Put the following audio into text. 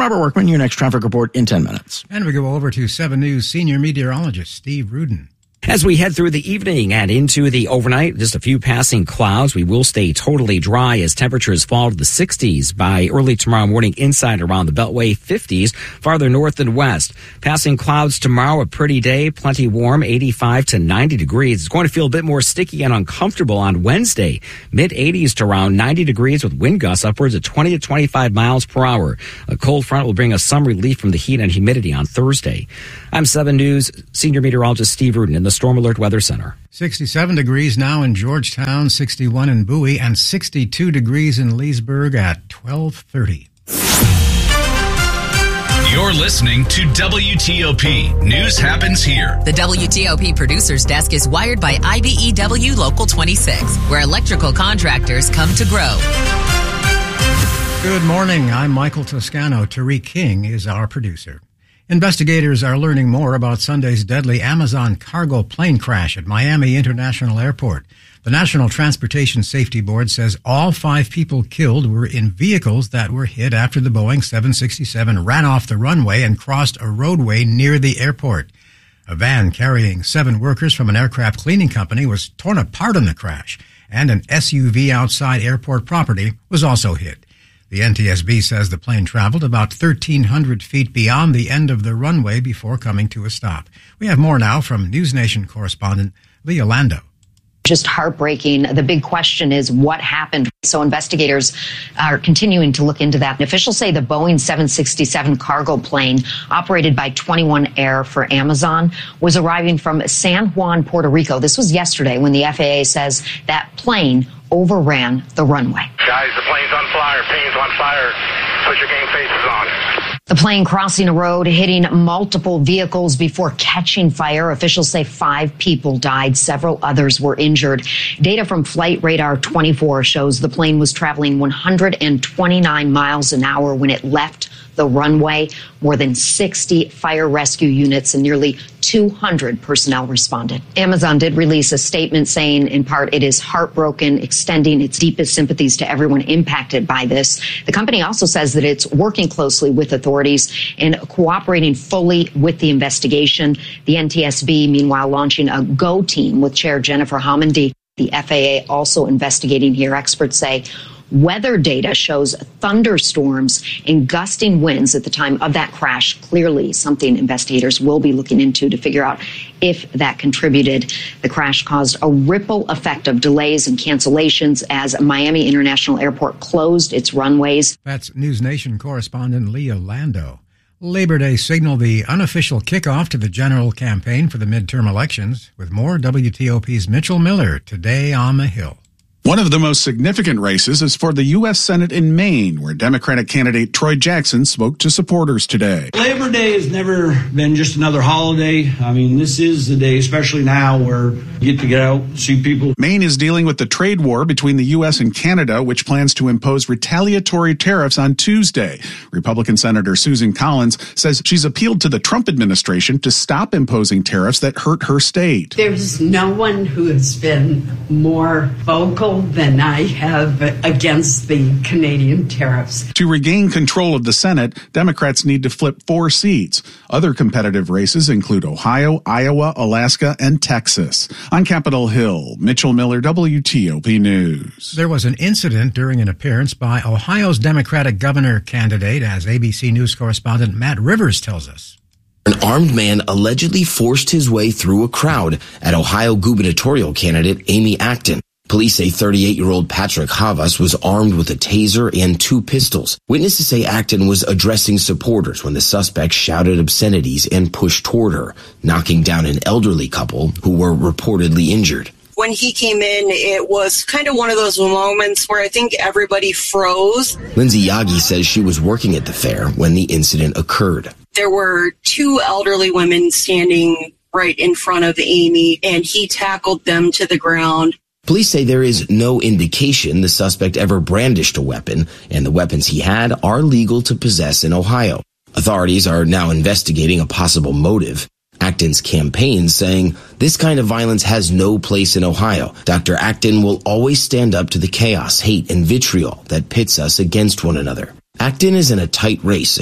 Robert Workman, your next traffic report in 10 minutes. And we go over to 7 News senior meteorologist Steve Rudin. As we head through the evening and into the overnight, just a few passing clouds. We will stay totally dry as temperatures fall to the 60s by early tomorrow morning inside around the Beltway, 50s farther north and west. Passing clouds tomorrow, a pretty day, plenty warm, 85 to 90 degrees. It's going to feel a bit more sticky and uncomfortable on Wednesday, mid-80s to around 90 degrees with wind gusts upwards of 20 to 25 miles per hour. A cold front will bring us some relief from the heat and humidity on Thursday. I'm 7 News senior meteorologist Steve Rudin in the Storm Alert Weather Center. 67 degrees now in Georgetown, 61 in Bowie, and 62 degrees in Leesburg at 12:30. You're listening to WTOP. News happens here. The WTOP Producers Desk is wired by IBEW Local 26, where electrical contractors come to grow. Good morning. I'm Michael Toscano. Tariq King is our producer. Investigators are learning more about Sunday's deadly Amazon cargo plane crash at Miami International Airport. The National Transportation Safety Board says all 5 people killed were in vehicles that were hit after the Boeing 767 ran off the runway and crossed a roadway near the airport. A van carrying 7 workers from an aircraft cleaning company was torn apart in the crash, and an SUV outside airport property was also hit. The NTSB says the plane traveled about 1,300 feet beyond the end of the runway before coming to a stop. We have more now from News Nation correspondent Leah Lando. Just heartbreaking. The big question is what happened. So investigators are continuing to look into that. Officials say the Boeing 767 cargo plane operated by 21 Air for Amazon was arriving from San Juan, Puerto Rico. This was yesterday when the FAA says that plane overran the runway. Guys, the plane's on fire. Plane's on fire. Put your game faces on. The plane crossing a road, hitting multiple vehicles before catching fire. Officials say 5 people died. Several others were injured. Data from Flight Radar 24 shows the plane was traveling 129 miles an hour when it left the runway. More than 60 fire rescue units and nearly 200 personnel responded. Amazon did release a statement saying, in part, it is heartbroken, extending its deepest sympathies to everyone impacted by this. The company also says that it's working closely with authorities and cooperating fully with the investigation. The NTSB, meanwhile, launching a GO team with Chair Jennifer Homendy. The FAA also investigating here. Experts say weather data shows thunderstorms and gusting winds at the time of that crash. Clearly something investigators will be looking into to figure out if that contributed. The crash caused a ripple effect of delays and cancellations as Miami International Airport closed its runways. That's News Nation correspondent Leah Lando. Labor Day signaled the unofficial kickoff to the general campaign for the midterm elections. With more, WTOP's Mitchell Miller today on the Hill. One of the most significant races is for the U.S. Senate in Maine, where Democratic candidate Troy Jackson spoke to supporters today. Labor Day has never been just another holiday. I mean, this is the day, especially now, where you get to get out, see people. Maine is dealing with the trade war between the U.S. and Canada, which plans to impose retaliatory tariffs on Tuesday. Republican Senator Susan Collins says she's appealed to the Trump administration to stop imposing tariffs that hurt her state. There's no one who has been more vocal than I have against the Canadian tariffs. To regain control of the Senate, Democrats need to flip 4 seats. Other competitive races include Ohio, Iowa, Alaska, and Texas. On Capitol Hill, Mitchell Miller, WTOP News. There was an incident during an appearance by Ohio's Democratic governor candidate, as ABC News correspondent Matt Rivers tells us. An armed man allegedly forced his way through a crowd at Ohio gubernatorial candidate Amy Acton. Police say 38-year-old Patrick Havas was armed with a taser and 2 pistols. Witnesses say Acton was addressing supporters when the suspect shouted obscenities and pushed toward her, knocking down an elderly couple who were reportedly injured. When he came in, it was kind of one of those moments where I think everybody froze. Lindsay Yagi says she was working at the fair when the incident occurred. There were 2 elderly women standing right in front of Amy, and he tackled them to the ground. Police say there is no indication the suspect ever brandished a weapon, and the weapons he had are legal to possess in Ohio. Authorities are now investigating a possible motive. Acton's campaign saying this kind of violence has no place in Ohio. Dr. Acton will always stand up to the chaos, hate, and vitriol that pits us against one another. Acton is in a tight race